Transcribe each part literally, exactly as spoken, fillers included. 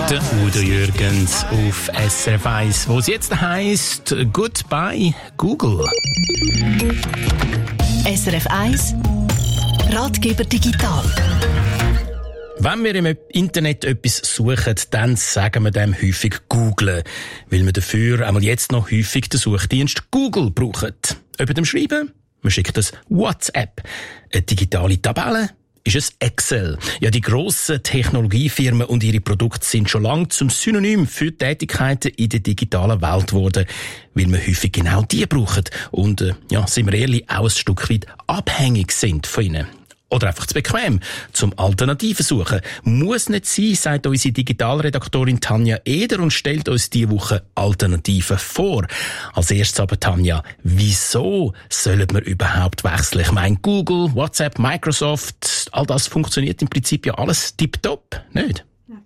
Der Udo Jürgens auf S R F eins, wo es jetzt heisst Goodbye Google. S R F eins Ratgeber digital. Wenn wir im Internet etwas suchen, dann sagen wir dem häufig googlen, weil wir dafür einmal jetzt noch häufig den Suchdienst Google brauchen. Über dem Schreiben, man schickt das WhatsApp, eine digitale Tabelle, ist es Excel. Ja, die grossen Technologiefirmen und ihre Produkte sind schon lange zum Synonym für Tätigkeiten in der digitalen Welt geworden, weil wir häufig genau die brauchen und, äh, ja, sind wir ehrlich, auch ein Stück weit abhängig sind von ihnen. Oder einfach zu bequem, zum Alternativen suchen. Muss nicht sein, sagt unsere Digitalredaktorin Tanja Eder und stellt uns diese Woche Alternativen vor. Als erstes aber, Tanja, wieso sollen wir überhaupt wechseln? Ich meine, Google, WhatsApp, Microsoft, all das funktioniert im Prinzip ja alles tipptopp, nicht?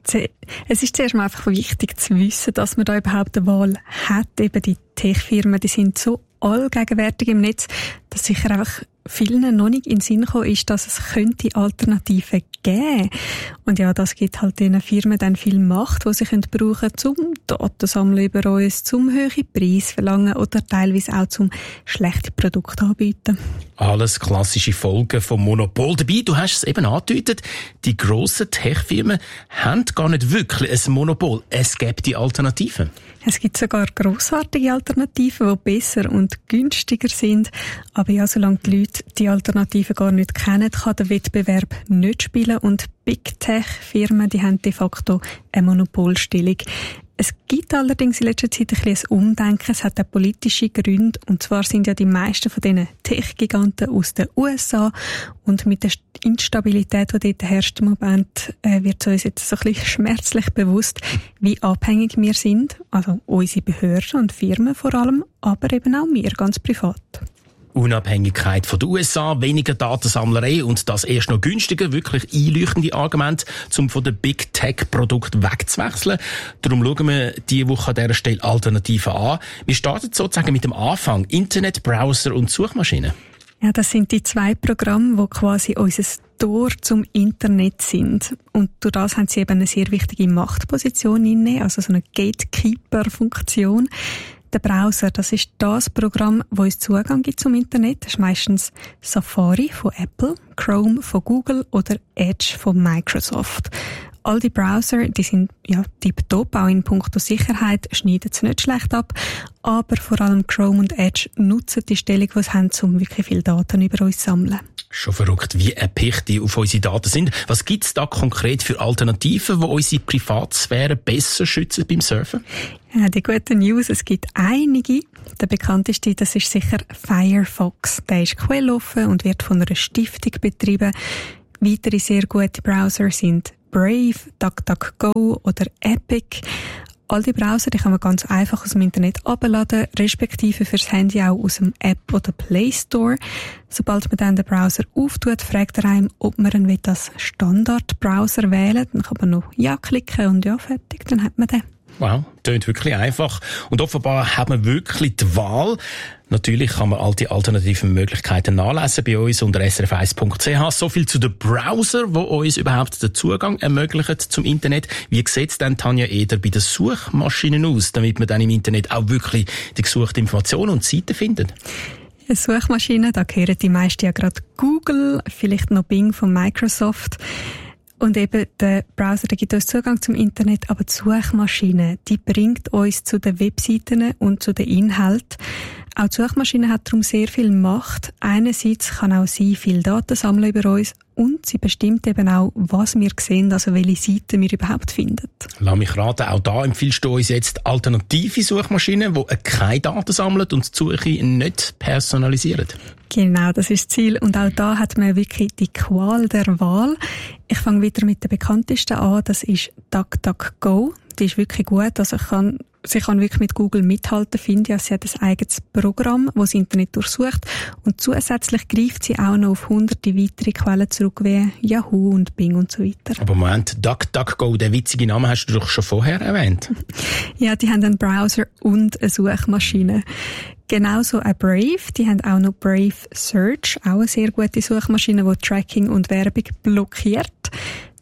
Es ist zuerst mal einfach wichtig zu wissen, dass man da überhaupt eine Wahl hat. Eben die Tech-Firmen, die sind so allgegenwärtig im Netz, dass sicher einfach vielen noch nicht in den Sinn gekommen ist, dass es könnte Alternativen geben. Und ja, das gibt halt diesen Firmen dann viel Macht, die sie können brauchen zum Daten sammeln über uns, zum höheren Preis verlangen oder teilweise auch zum schlechte Produkte anbieten. Alles klassische Folgen vom Monopol. Dabei, du hast es eben angedeutet, die grossen Tech-Firmen haben gar nicht wirklich ein Monopol. Es gibt die Alternativen. Es gibt sogar grossartige Alternativen, die besser und günstiger sind. Aber ja, solange die Leute die Alternativen gar nicht kennen, kann der Wettbewerb nicht spielen. Und Big Tech-Firmen, die haben de facto eine Monopolstellung. Es gibt allerdings in letzter Zeit ein bisschen ein Umdenken. Es hat auch politische Gründe. Und zwar sind ja die meisten von diesen Tech-Giganten aus den U S A. Und mit der Instabilität, die dort herrscht im Moment, äh, wird uns jetzt so ein bisschen schmerzlich bewusst, wie abhängig wir sind. Also unsere Behörden und Firmen vor allem, aber eben auch wir ganz privat. Unabhängigkeit von den U S A, weniger Datensammlerei und das erst noch günstiger, wirklich einleuchtende Argument, um von den Big Tech-Produkten wegzuwechseln. Darum schauen wir diese Woche an dieser Stelle Alternativen an. Wir starten sozusagen mit dem Anfang. Internet, Browser und Suchmaschinen. Ja, das sind die zwei Programme, die quasi unser Tor zum Internet sind. Und durch das haben sie eben eine sehr wichtige Machtposition inne, also so eine Gatekeeper-Funktion. Der Browser, das ist das Programm, das uns Zugang gibt zum Internet. Das ist meistens Safari von Apple, Chrome von Google oder Edge von Microsoft. All die Browser, die sind ja tipptopp, auch in puncto Sicherheit schneiden sie nicht schlecht ab. Aber vor allem Chrome und Edge nutzen die Stellung, die sie haben, um wirklich viele Daten über uns zu sammeln. Schon verrückt, wie erpicht die auf unsere Daten sind. Was gibt es da konkret für Alternativen, die unsere Privatsphäre besser schützen beim Surfen? Ja, die gute News, es gibt einige. Der bekannteste, das ist sicher Firefox. Der ist quelloffen und wird von einer Stiftung betrieben. Weitere sehr gute Browser sind Brave, DuckDuckGo oder Epic. All die Browser, die kann man ganz einfach aus dem Internet abladen, respektive fürs Handy auch aus dem App oder Play Store. Sobald man dann den Browser auftut, fragt er einem, ob man ihn als Standard-Browser wählen. Dann kann man noch Ja klicken und ja, fertig, dann hat man den. Wow, klingt wirklich einfach. Und offenbar hat man wirklich die Wahl. Natürlich kann man all die alternativen Möglichkeiten nachlesen bei uns unter s r f eins punkt c h. So viel zu den Browser, die uns überhaupt den Zugang ermöglichen zum Internet. Wie sieht es denn, Tanja Eder, bei den Suchmaschinen aus, damit man dann im Internet auch wirklich die gesuchte Informationen und Seiten findet? Suchmaschinen, da gehören die meisten ja gerade Google, vielleicht noch Bing von Microsoft. Und eben der Browser, der gibt uns Zugang zum Internet, aber die Suchmaschine, die bringt uns zu den Webseiten und zu den Inhalten. Auch die Suchmaschine hat darum sehr viel Macht. Einerseits kann auch sie viel Daten sammeln über uns und sie bestimmt eben auch, was wir sehen, also welche Seiten wir überhaupt finden. Lass mich raten, auch da empfiehlst du uns jetzt alternative Suchmaschinen, die keine Daten sammeln und die Suche nicht personalisieren. Genau, das ist das Ziel. Und auch da hat man wirklich die Qual der Wahl. Ich fange wieder mit der bekanntesten an. Das ist DuckDuckGo. Die ist wirklich gut. Also ich kann, sie kann wirklich mit Google mithalten, finde ich. Sie hat ein eigenes Programm, das das Internet durchsucht. Und zusätzlich greift sie auch noch auf hunderte weitere Quellen zurück, wie Yahoo und Bing und so weiter. Aber Moment, DuckDuckGo, den witzigen Namen hast du doch schon vorher erwähnt. Ja, die haben einen Browser und eine Suchmaschine. Genauso auch Brave, die haben auch noch Brave Search, auch eine sehr gute Suchmaschine, die Tracking und Werbung blockiert.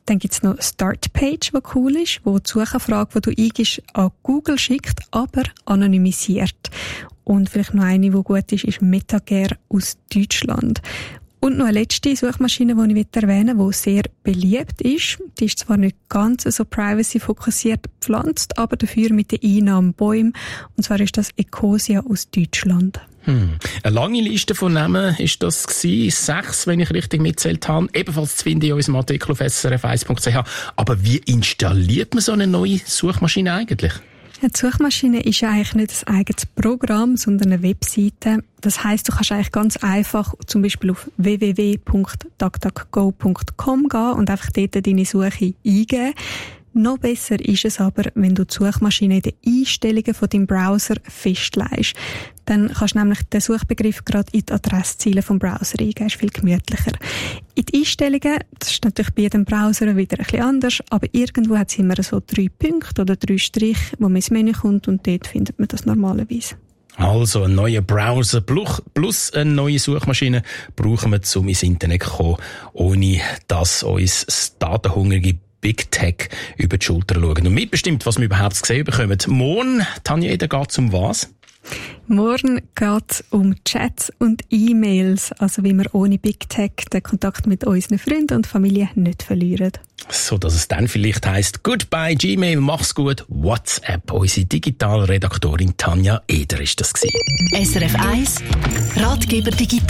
Dann gibt's noch Startpage, die cool ist, wo die Suchanfrage, die du eingibst, an Google schickt, aber anonymisiert. Und vielleicht noch eine, die gut ist, ist Metagare aus Deutschland. Und noch eine letzte Suchmaschine, die ich erwähnen will, die sehr beliebt ist. Die ist zwar nicht ganz so privacy-fokussiert gepflanzt, aber dafür mit den Einnahmen Bäumen. Und zwar ist das Ecosia aus Deutschland. Hm. Eine lange Liste von Namen ist das gewesen. Sechs, wenn ich richtig mitzählt habe. Ebenfalls zu finden in unserem Artikel auf s r f eins punkt c h. Aber wie installiert man so eine neue Suchmaschine eigentlich? Die Suchmaschine ist ja eigentlich nicht ein eigenes Programm, sondern eine Webseite. Das heisst, du kannst eigentlich ganz einfach zum Beispiel auf w w w punkt duckduckgo punkt com gehen und einfach dort deine Suche eingeben. Noch besser ist es aber, wenn du die Suchmaschine in den Einstellungen von deinem Browser festlegst. Dann kannst du nämlich den Suchbegriff gerade in die Adressziele vom Browser eingeben. Das ist viel gemütlicher. In die Einstellungen, das ist natürlich bei jedem Browser wieder ein bisschen anders, aber irgendwo hat es immer so drei Punkte oder drei Striche, wo man ins Menü kommt und dort findet man das normalerweise. Also ein neuer Browser plus eine neue Suchmaschine brauchen wir, um ins Internet zu kommen, ohne dass uns das datenhungrige Big Tech über die Schulter schauen und mitbestimmt, was wir überhaupt zu sehen bekommen. Morgen, Tanja, da geht es um was? Morgen geht es um Chats und E-Mails, also wie wir ohne Big Tech den Kontakt mit unseren Freunden und Familie nicht verlieren. So, dass es dann vielleicht heisst, goodbye Gmail, mach's gut, WhatsApp. Unsere Digitalredaktorin Tanja Eder ist das gewesen. S R F eins Ratgeber Digital.